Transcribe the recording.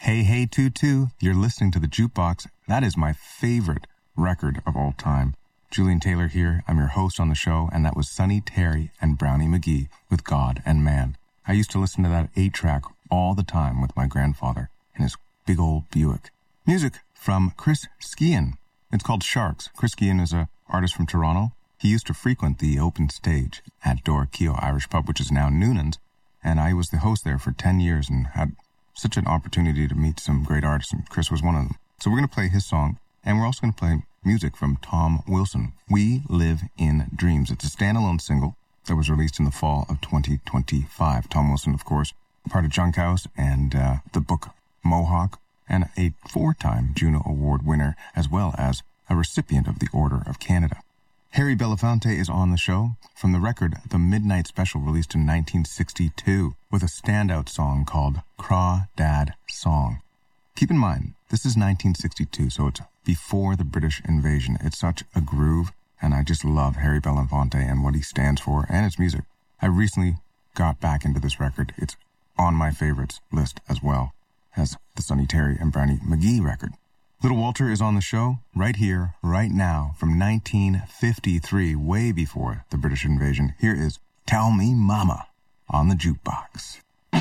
Hey, hey, Tutu, you're listening to The Jukebox. That is my favorite record of all time. Julian Taylor here. I'm your host on the show, and that was Sonny Terry and Brownie McGhee with God and Man. I used to listen to that 8-track all the time with my grandfather in his big old Buick. Music from Chris Skean. It's called Sharks. Chris Skean is an artist from Toronto. He used to frequent the open stage at Dora Keogh Irish Pub, which is now Noonan's, and I was the host there for 10 years and had such an opportunity to meet some great artists, and Chris was one of them. So we're going to play his song, and we're also going to play music from Tom Wilson. We Live in Dreams. It's a standalone single that was released in the fall of 2025. Tom Wilson, of course, part of Junkhouse and the book Mohawk, and a 4-time Juno Award winner, as well as a recipient of the Order of Canada. Harry Belafonte is on the show from the record The Midnight Special, released in 1962, with a standout song called Crawdad Song. Keep in mind, this is 1962, so it's before the British invasion. It's such a groove, and I just love Harry Belafonte and what he stands for and his music. I recently got back into this record. It's on my favorites list as well as the Sonny Terry and Brownie McGhee record. Little Walter is on the show right here, right now, from 1953, way before the British invasion. Here is Tell Me Mama on the Jukebox.